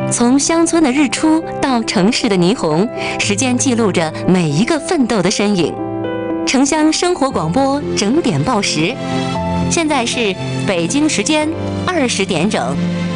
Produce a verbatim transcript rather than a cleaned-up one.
从乡村的日出到城市的霓虹，时间记录着每一个奋斗的身影。城乡生活广播整点报时，现在是北京时间二十点整。